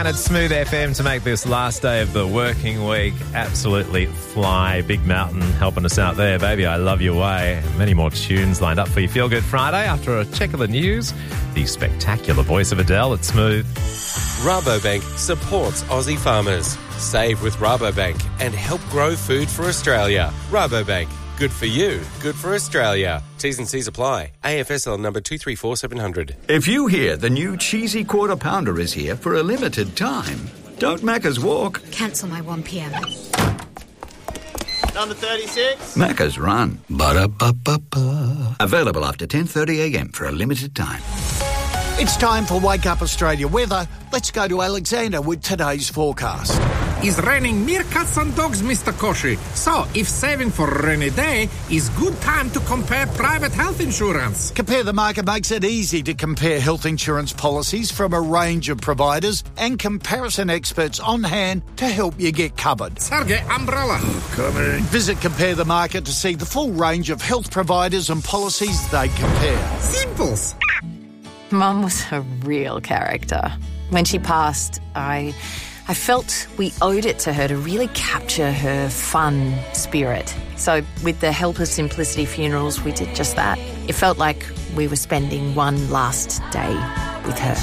down at Smooth FM to make this last day of the working week absolutely fly. Big Mountain helping us out there. Baby, I Love Your Way. Many more tunes lined up for your Feel Good Friday. After a check of the news, the spectacular voice of Adele at Smooth. Rabobank supports Aussie farmers. Save with Rabobank and help grow food for Australia. Rabobank. Good for you, good for Australia. T's and C's apply. AFSL number 234700. If you hear the new cheesy quarter pounder is here for a limited time, don't Macca's walk. Cancel my 1pm. Number 36. Macca's run. Ba-da-ba-ba-ba. Available after 10:30am for a limited time. It's time for Wake Up Australia weather. Let's go to Alexander with today's forecast. It's raining meerkats and dogs, Mr. Koshi. So, if saving for a rainy day is good time to compare private health insurance. Compare the Market makes it easy to compare health insurance policies from a range of providers and comparison experts on hand to help you get covered. Sergey, umbrella. Coming. Visit Compare the Market to see the full range of health providers and policies they compare. Simples. Mum was a real character. When she passed, I felt we owed it to her to really capture her fun spirit. So with the help of Simplicity Funerals, we did just that. It felt like we were spending one last day with her.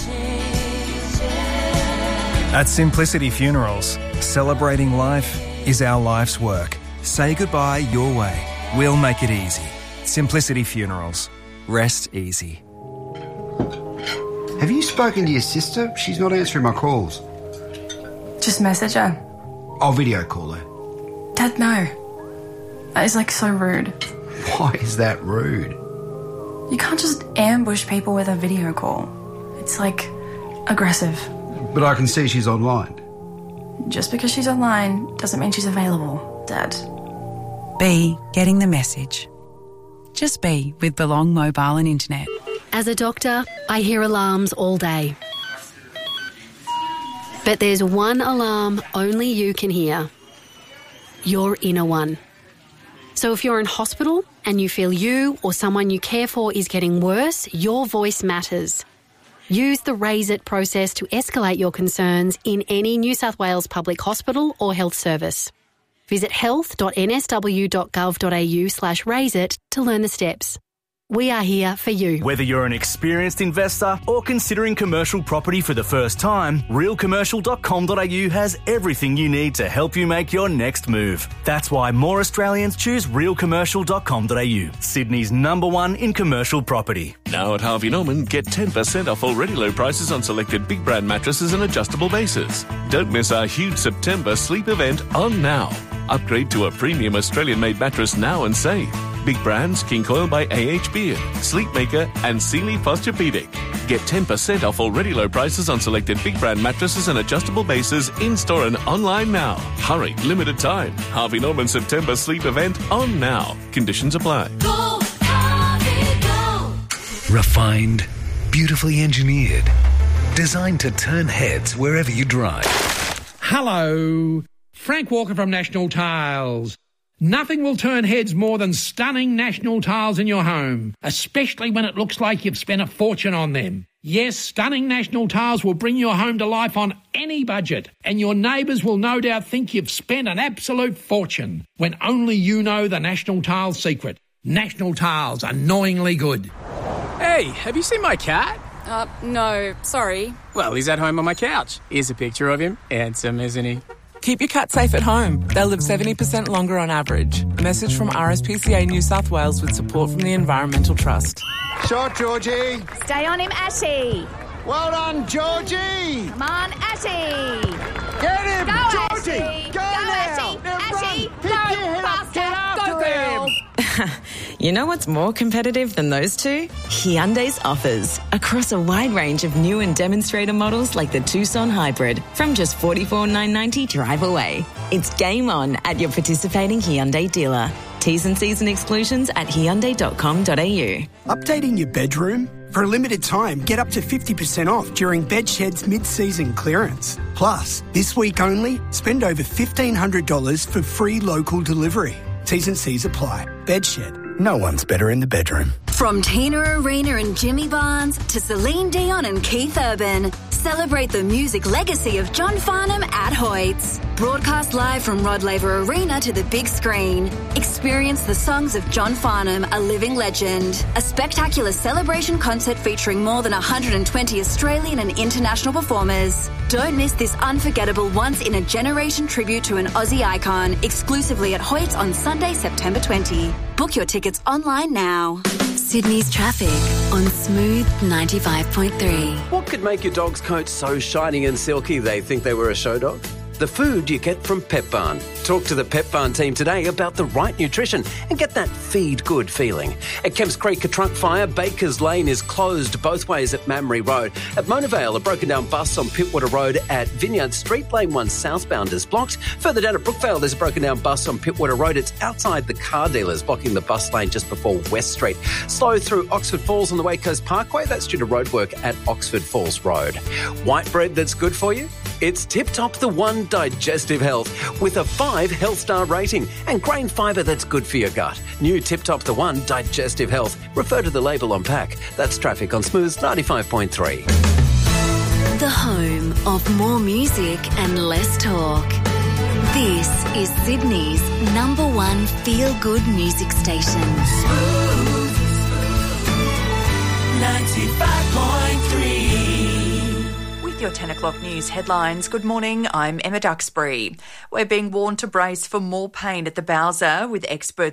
At Simplicity Funerals, celebrating life is our life's work. Say goodbye your way. We'll make it easy. Simplicity Funerals. Rest easy. Have you spoken to your sister? She's not answering my calls. Just message her. I'll video call her. Dad, no. That is so rude. Why is that rude? You can't just ambush people with a video call. It's aggressive. But I can see she's online. Just because she's online doesn't mean she's available, Dad. B, getting the message. Just be with Belong Mobile and Internet. As a doctor, I hear alarms all day. But there's one alarm only you can hear. Your inner one. So if you're in hospital and you feel you or someone you care for is getting worse, your voice matters. Use the Raise It process to escalate your concerns in any New South Wales public hospital or health service. Visit health.nsw.gov.au/raiseit to learn the steps. We are here for you. Whether you're an experienced investor or considering commercial property for the first time, realcommercial.com.au has everything you need to help you make your next move. That's why more Australians choose realcommercial.com.au, Sydney's #1 in commercial property. Now at Harvey Norman, get 10% off already low prices on selected big brand mattresses and adjustable bases. Don't miss our huge September sleep event on now. Upgrade to a premium Australian-made mattress now and save. Big brands, King Coil by AH Beard, Sleepmaker and Sealy Posturepedic. Get 10% off already low prices on selected big brand mattresses and adjustable bases in-store and online now. Hurry, limited time. Harvey Norman September sleep event on now. Conditions apply. Go, Harvey, go. Refined, beautifully engineered, designed to turn heads wherever you drive. Hello. Frank Walker from National Tiles. Nothing will turn heads more than stunning National Tiles in your home, especially when it looks like you've spent a fortune on them. Yes, stunning National Tiles will bring your home to life on any budget, and your neighbours will no doubt think you've spent an absolute fortune, when only you know the National Tiles secret. National Tiles, annoyingly good. Hey, have you seen my cat? No, sorry. Well, he's at home on my couch. Here's a picture of him. Handsome, isn't he? Keep your cat safe at home. They'll live 70% longer on average. A message from RSPCA New South Wales with support from the Environmental Trust. Shot, Georgie. Stay on him, Ashy. Well done, Georgie. Come on, Ashy. Get him, Go, Georgie. Ashy. Go now. Ashy. Pick your head up. Get after him. You know what's more competitive than those two? Hyundai's offers. Across a wide range of new and demonstrator models like the Tucson Hybrid from just $44,990 drive away. It's game on at your participating Hyundai dealer. T's and C's and exclusions at hyundai.com.au. Updating your bedroom? For a limited time, get up to 50% off during Bedshed's mid-season clearance. Plus, this week only, spend over $1,500 for free local delivery. T's and C's apply. Bedshed. No one's better in the bedroom. From Tina Arena and Jimmy Barnes to Celine Dion and Keith Urban, Celebrate the music legacy of John Farnham at Hoyts. Broadcast live from Rod Laver Arena to the big screen. Experience the songs of John Farnham, a living legend. A spectacular celebration concert featuring more than 120 Australian and international performers. Don't miss this unforgettable once-in-a-generation tribute to an Aussie icon, exclusively at Hoyts on Sunday, September 20. Book your tickets online now. Sydney's traffic on Smooth 95.3. What could make your dog's coat so shiny and silky they think they were a show dog? The food you get from Pet Barn. Talk to the Pet Barn team today about the right nutrition and get that feed good feeling. At Kemps Creek, a truck fire. Baker's Lane is closed both ways at Mamre Road. At Mona Vale, a broken down bus on Pittwater Road. At Vineyard Street, Lane 1 southbound is blocked. Further down at Brookvale, there's a broken down bus on Pittwater Road. It's outside the car dealers, blocking the bus lane just before West Street. Slow through Oxford Falls on the West Coast Parkway. That's due to roadwork at Oxford Falls Road. White bread that's good for you? It's Tip Top the One Digestive Health with a 5 Health Star rating and grain fibre that's good for your gut. New Tip Top the One Digestive Health. Refer to the label on pack. That's traffic on Smooth 95.3. The home of more music and less talk. This is Sydney's #1 feel-good music station. Smooth 95.3. Your 10 o'clock news headlines. Good morning, I'm Emma Duxbury. We're being warned to brace for more pain at the Bowser, with experts